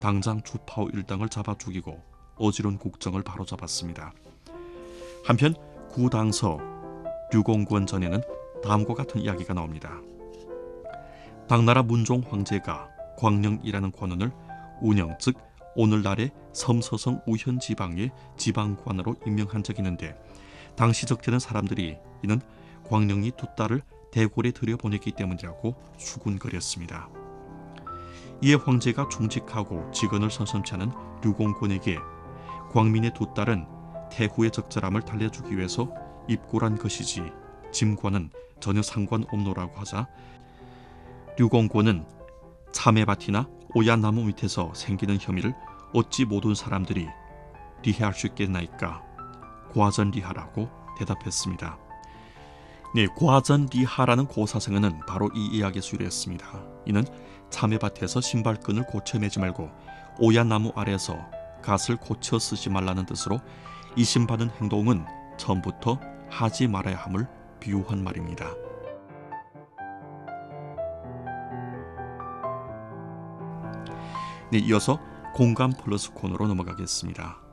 당장 주파오 일당을 잡아 죽이고 어지러운 국정을 바로잡았습니다. 한편 구당서 류공권 전에는 다음과 같은 이야기가 나옵니다. 당나라 문종 황제가 광령이라는 관원을 운영, 즉 오늘날의 섬서성 우현 지방의 지방관으로 임명한 적이 있는데, 당시 적게는 사람들이 이는 광령이 두 딸을 대궐에 들여보냈기 때문이라고 수군거렸습니다. 이에 황제가 중직하고 직언을 서슴지 않은 류공권에게 광민의 두 딸은 태후의 적절함을 달래주기 위해서 입고란 것이지 짐과는 전혀 상관없노라고 하자, 류공권은 참외밭이나 오얏나무 밑에서 생기는 혐의를 어찌 모든 사람들이 리해할 수 있겠나이까? 과전리하라고 대답했습니다. 네, 과전리하라는 고사성어는 바로 이 이야기의 수리였습니다. 이는 참외밭에서 신발끈을 고쳐 매지 말고 오얏나무 아래에서 갓을 고쳐 쓰지 말라는 뜻으로 이심받은 행동은 처음부터 하지 말아야 함을 비유한 말입니다. 네, 이어서 공감 플러스 코너로 넘어가겠습니다.